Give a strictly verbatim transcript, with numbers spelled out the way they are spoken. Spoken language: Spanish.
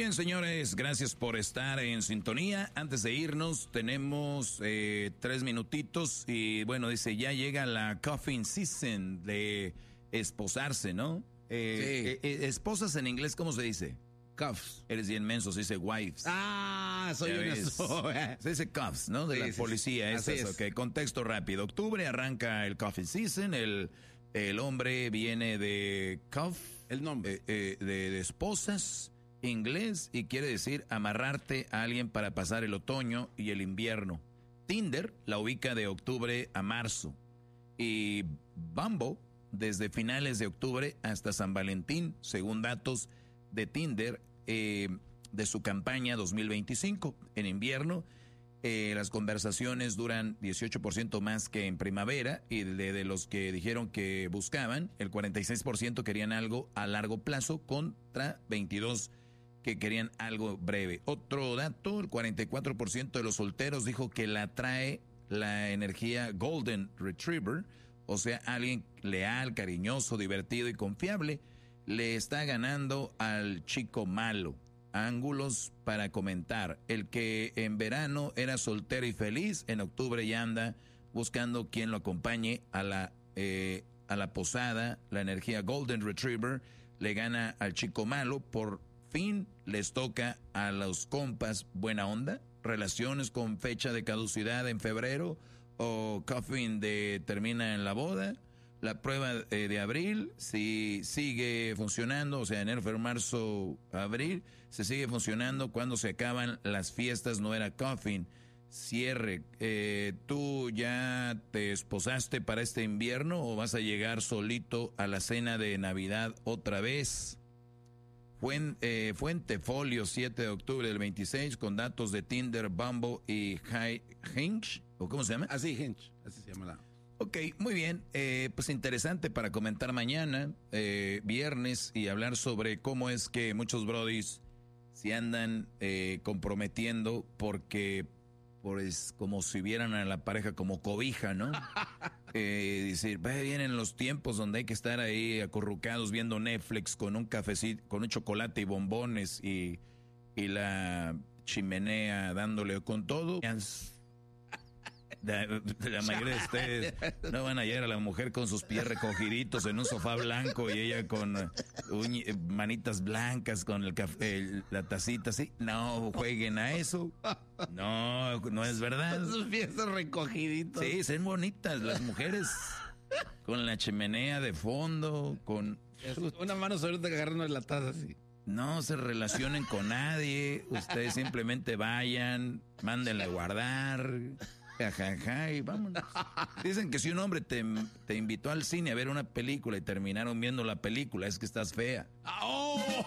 bien, señores, gracias por estar en sintonía. Antes de irnos, tenemos eh, tres minutitos y bueno, dice, ya llega la coffin season de esposarse, ¿no? Eh, sí. eh, eh, esposas en inglés, ¿cómo se dice? Cuffs. Eres bien menso, se dice wives. Ah, soy una soa. Se dice cuffs, ¿no? De sí, la sí, policía. Sí. Esas, es. Ok, contexto rápido. Octubre arranca el coffin season. El, el hombre viene de cuff. El nombre. Eh, eh, de, de esposas, inglés, y quiere decir amarrarte a alguien para pasar el otoño y el invierno. Tinder la ubica de octubre a marzo. Y Bumble desde finales de octubre hasta San Valentín, según datos de Tinder, eh, de su campaña dos mil veinticinco. En invierno, eh, las conversaciones duran dieciocho por ciento más que en primavera, y de, de los que dijeron que buscaban, el cuarenta y seis por ciento querían algo a largo plazo contra veintidós por ciento que querían algo breve. Otro dato, el cuarenta y cuatro por ciento de los solteros dijo que la atrae la energía Golden Retriever, o sea, alguien leal, cariñoso, divertido y confiable. Le está ganando al chico malo. Ángulos para comentar. El que en verano era soltero y feliz, en octubre ya anda buscando quien lo acompañe a la, eh, a la posada. La energía Golden Retriever le gana al chico malo. Por fin les toca a los compas buena onda. Relaciones con fecha de caducidad en febrero o coffin de termina en la boda. La prueba eh, de abril, si sigue funcionando, o sea, enero, febrero, marzo, abril, se sigue funcionando cuando se acaban las fiestas, no era coffin. Cierre, eh, ¿tú ya te esposaste para este invierno o vas a llegar solito a la cena de Navidad otra vez? Fuente, eh, Fuente Folio, siete de octubre del veintiséis, con datos de Tinder, Bumble y Hinge, ¿o cómo se llama? Así, Hinge, así se llama la... Ok, muy bien, eh, pues interesante para comentar mañana, eh, viernes, y hablar sobre cómo es que muchos brodis se andan eh, comprometiendo porque, pues, como si vieran a la pareja como cobija, ¿no? eh, decir, vienen los tiempos donde hay que estar ahí acurrucados viendo Netflix con un cafecito, con un chocolate y bombones y, y la chimenea dándole con todo. La, la mayoría de ustedes no van a hallar a la mujer con sus pies recogiditos en un sofá blanco y ella con uñ, manitas blancas con el café, el, la tacita así. No jueguen a eso. No, no es verdad. Con sus pies recogiditos. Sí, son bonitas las mujeres con la chimenea de fondo, con una mano sobre otra agarrando la taza así. No se relacionen con nadie. Ustedes simplemente vayan, mándenla a guardar. Jajaja, y vámonos. Dicen que si un hombre te, te invitó al cine a ver una película y terminaron viendo la película, es que estás fea. ¡Oh!